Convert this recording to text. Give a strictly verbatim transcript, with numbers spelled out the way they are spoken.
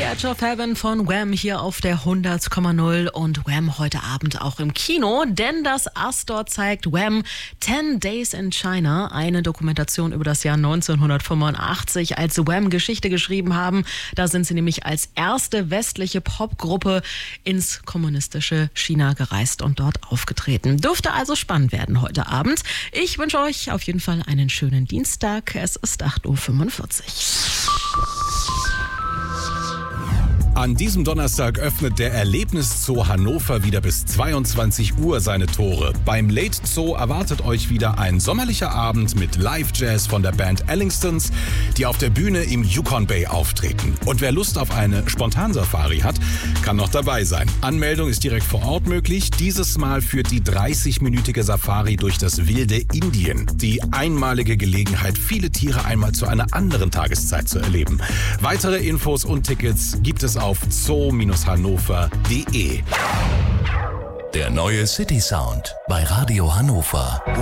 Edge of Heaven von Wham hier auf der hundert Komma null und Wham heute Abend auch im Kino, denn das Astor zeigt Wham Ten Days in China, eine Dokumentation über das Jahr neunzehnhundertfünfundachtzig, als Wham Geschichte geschrieben haben. Da sind sie nämlich als erste westliche Popgruppe ins kommunistische China gereist und dort aufgetreten. Dürfte also spannend werden heute Abend. Ich wünsche euch auf jeden Fall einen schönen Dienstag. Es ist acht Uhr fünfundvierzig. An diesem Donnerstag öffnet der Erlebniszoo Hannover wieder bis zweiundzwanzig Uhr seine Tore. Beim Late Zoo erwartet euch wieder ein sommerlicher Abend mit Live-Jazz von der Band Ellingstons, die auf der Bühne im Yukon Bay auftreten. Und wer Lust auf eine Spontansafari hat, kann noch dabei sein. Anmeldung ist direkt vor Ort möglich. Dieses Mal führt die dreißig-minütige Safari durch das wilde Indien. Die einmalige Gelegenheit, viele Tiere einmal zu einer anderen Tageszeit zu erleben. Weitere Infos und Tickets gibt es auf zoo hannover punkt de. Der neue City Sound bei Radio Hannover.